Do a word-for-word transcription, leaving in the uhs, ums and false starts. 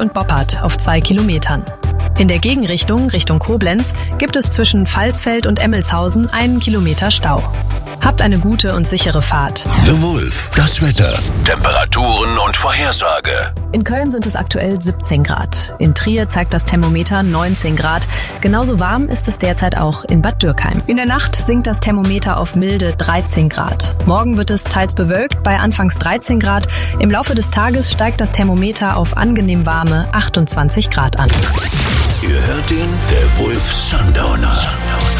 und Boppard auf zwei Kilometern. In der Gegenrichtung, Richtung Koblenz, gibt es zwischen Pfalzfeld und Emmelshausen einen Kilometer Stau. Habt eine gute und sichere Fahrt. The Wolf, das Wetter, Temperaturen und Vorhersage. In Köln sind es aktuell siebzehn Grad. In Trier zeigt das Thermometer neunzehn Grad. Genauso warm ist es derzeit auch in Bad Dürkheim. In der Nacht sinkt das Thermometer auf milde dreizehn Grad. Morgen wird es teils bewölkt bei anfangs dreizehn Grad. Im Laufe des Tages steigt das Thermometer auf angenehm warme achtundzwanzig Grad an. Ihr hört ihn, der Wolf Sundowner.